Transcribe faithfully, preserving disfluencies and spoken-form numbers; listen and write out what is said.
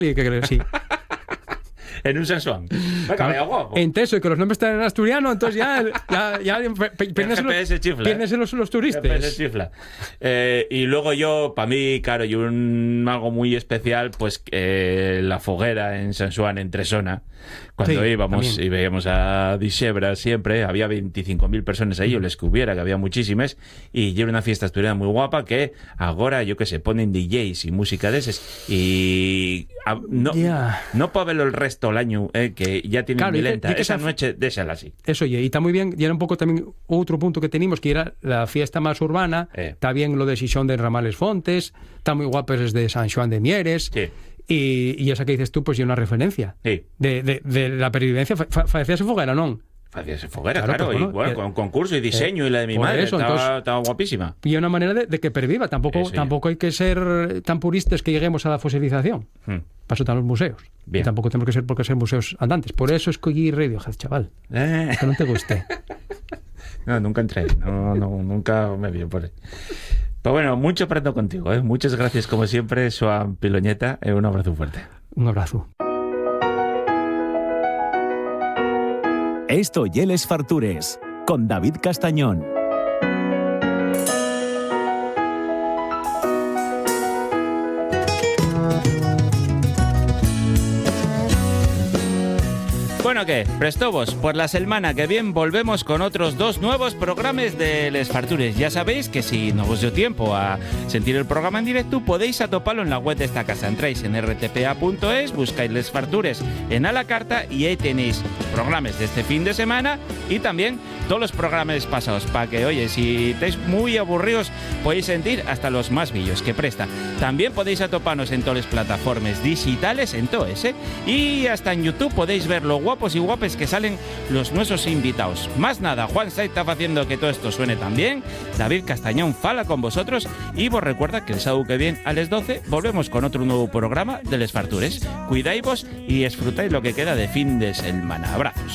y que sí. En un San Juan. Claro, en Teso, y que los nombres están en asturiano, entonces ya, ya, ya pierdes los, pierdes los, los turistas. G P S chifla. Eh, y luego yo, para mí, claro, y un algo muy especial, pues eh, la foguera en San Juan, en Tresona, cuando sí, íbamos también. Y veíamos a Dixebra siempre, había veinticinco mil personas ahí, uh-huh. O les que hubiera, que había muchísimas, y era una fiesta asturiana muy guapa que ahora, yo que sé, ponen D Js y música de esas, y a, no, yeah. no puedo verlo el resto del año, eh, que ya tienen claro, milenta, y que, y que esa, esa noche déxala así. Eso, y está muy bien, y era un pouco tamén outro punto que teníamos, que era la fiesta máis urbana, eh. está bien lo de Xixón de Ramales Fontes, está moi guapos de San Xoán de Mieres, sí. y, y esa que dices tú, pues é unha referencia sí. de, de, de la pervivencia. Fa, facíase foguera, non? Facíase foguera, claro, claro, pues, bueno, y bueno, con concurso y diseño, eh, y la de mi madre, eso, estaba, entonces, estaba guapísima. Y una manera de, de que perviva, tampoco, eso, tampoco hay que ser tan puristas que lleguemos a la fosilización. Hmm. Para eso están los museos. Bien. Y tampoco tenemos que ser porque ser museos andantes. Por eso escogí Radiohead, chaval. Eh. Que no te guste. No, nunca entré, no, no, nunca me vi por ahí. Pero bueno, mucho aprendo contigo, ¿eh? Muchas gracias como siempre, Xoán Piloñeta, eh, un abrazo fuerte. Un abrazo. Esto y Les Fartures, con David Castañón. Bueno, ¿qué? Prestobos, por la semana que viene volvemos con otros dos nuevos programas de Les Fartures. Ya sabéis que si no os dio tiempo a sentir el programa en directo, podéis atoparlo en la web de esta casa. Entráis en r t p a punto es, buscáis Les Fartures en a la carta y ahí tenéis programas de este fin de semana y también todos los programas pasados, para que, oye, si estáis muy aburridos, podéis sentir hasta los más villos que presta. También podéis atoparnos en todas las plataformas digitales, en todas, ¿eh? Y hasta en YouTube podéis ver lo guapos y guapes que salen los nuestros invitados. Más nada, Juan Saiz está haciendo que todo esto suene tan bien, David Castañón fala con vosotros y vos recuerda que el sábado que viene a las doce volvemos con otro nuevo programa de Les Fartures. Cuidáis vos y disfrutáis lo que queda de fin de semana. Abrazos.